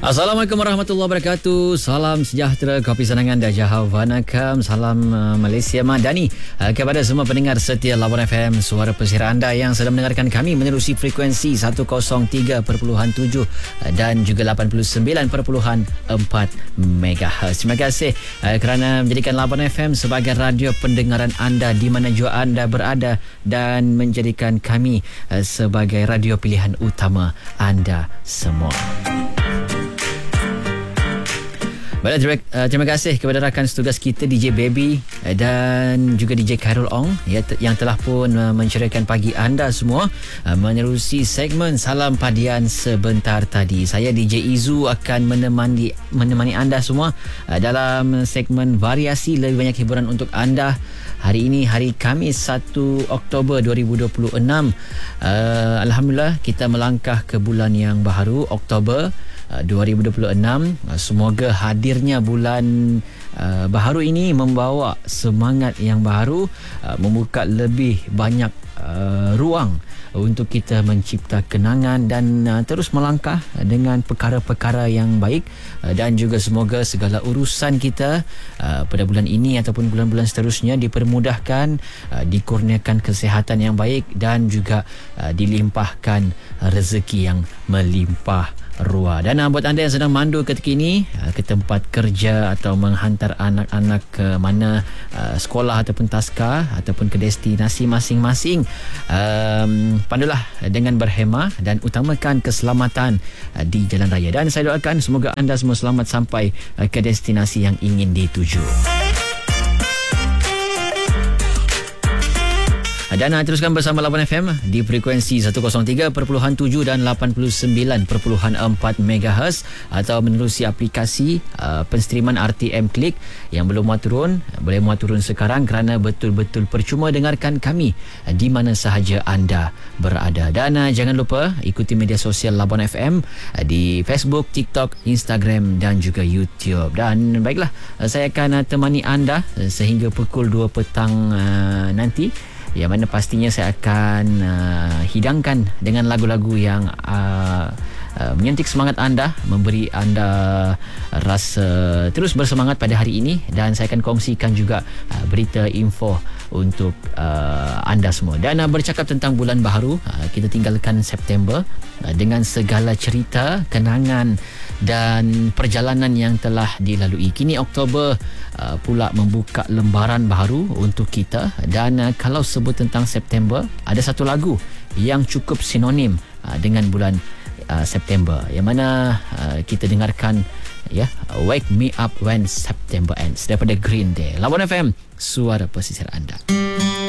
Assalamualaikum warahmatullahi wabarakatuh. Salam sejahtera, kopi sanangan dan jahawanakam. Salam Malaysia Madani kepada semua pendengar setia Labuan FM, suara pesisir anda yang sedang mendengarkan kami menerusi frekuensi 103.7 dan juga 89.4 MHz. Terima kasih kerana menjadikan Labuan FM sebagai radio pendengaran anda di mana jua anda berada dan menjadikan kami sebagai radio pilihan utama anda semua. Baiklah, terima kasih kepada rakan setugas kita DJ Baby dan juga DJ Khairul Ong yang telah pun menceriakan pagi anda semua menerusi segmen Salam Padian sebentar tadi. Saya DJ Izu akan menemani anda semua dalam segmen variasi lebih banyak hiburan untuk anda. Hari ini hari Khamis 1 Oktober 2026. Alhamdulillah kita melangkah ke bulan yang baru, Oktober 2026. Semoga hadirnya bulan baharu ini membawa semangat yang baru, membuka lebih banyak ruang untuk kita mencipta kenangan dan terus melangkah dengan perkara-perkara yang baik, dan juga semoga segala urusan kita pada bulan ini ataupun bulan-bulan seterusnya dipermudahkan, dikurniakan kesihatan yang baik dan juga dilimpahkan rezeki yang melimpah ruah. Dan buat anda yang sedang mandu ketika ini ke tempat kerja atau menghantar anak-anak ke mana sekolah ataupun taska ataupun ke destinasi masing-masing, pandulah dengan berhemah dan utamakan keselamatan di jalan raya. Dan saya doakan semoga anda semua selamat sampai ke destinasi yang ingin dituju. Dan teruskan bersama Labuan FM di frekuensi 103.7 dan 89.4 MHz atau menerusi aplikasi penstreaman RTM Klik. Yang belum muat turun, boleh muat turun sekarang kerana betul-betul percuma dengarkan kami di mana sahaja anda berada. Dan jangan lupa ikuti media sosial Labuan FM di Facebook, TikTok, Instagram dan juga YouTube. Dan baiklah, saya akan temani anda sehingga pukul 2 petang nanti, yang mana pastinya saya akan hidangkan dengan lagu-lagu yang menyentik semangat anda, memberi anda rasa terus bersemangat pada hari ini. Dan saya akan kongsikan juga berita info untuk anda semua. Dan bercakap tentang bulan baharu, kita tinggalkan September dengan segala cerita, kenangan dan perjalanan yang telah dilalui. Kini Oktober pula membuka lembaran baru untuk kita. Dan kalau sebut tentang September, ada satu lagu yang cukup sinonim dengan bulan September, yang mana kita dengarkan Wake Me Up When September Ends daripada Green Day. Labuan FM, suara pesisir anda.